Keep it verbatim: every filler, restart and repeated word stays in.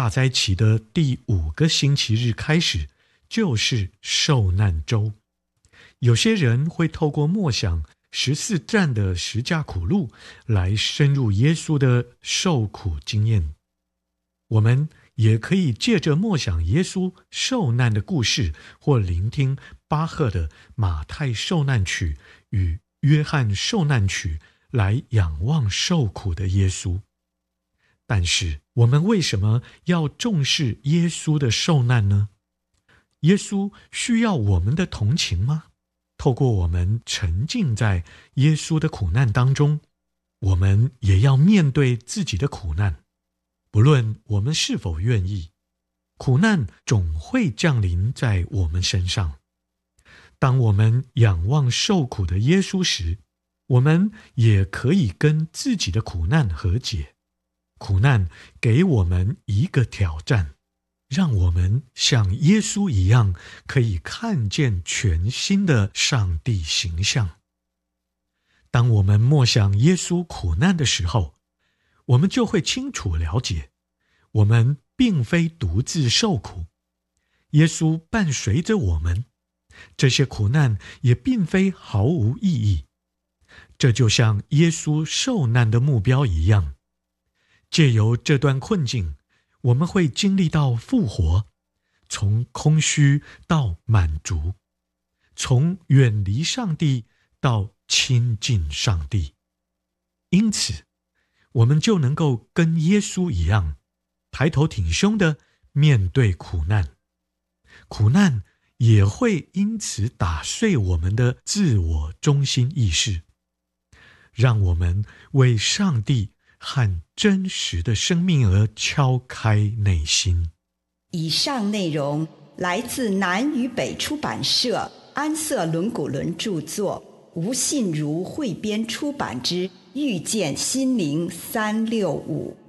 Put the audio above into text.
大灾期的第五个星期日开始，就是受难周。有些人会透过默想十四站的十架苦路，来深入耶稣的受苦经验。我们也可以借着默想耶稣受难的故事，或聆听巴赫的马太受难曲与约翰受难曲，来仰望受苦的耶稣。但是我们为什么要重视耶稣的受难呢？耶稣需要我们的同情吗？透过我们沉浸在耶稣的苦难当中，我们也要面对自己的苦难。不论我们是否愿意，苦难总会降临在我们身上。当我们仰望受苦的耶稣时，我们也可以跟自己的苦难和解。苦难给我们一个挑战，让我们像耶稣一样，可以看见全新的上帝形象。当我们默想耶稣苦难的时候，我们就会清楚了解，我们并非独自受苦，耶稣伴随着我们，这些苦难也并非毫无意义。这就像耶稣受难的目标一样，借由这段困境，我们会经历到复活，从空虚到满足，从远离上帝到亲近上帝。因此，我们就能够跟耶稣一样，抬头挺胸地面对苦难。苦难也会因此打碎我们的自我中心意识，让我们为上帝和真实的生命而敲开内心。 以上内容来自南与北出版社安瑟伦古伦著作，吴信如汇编出版之《遇见心灵三六五》。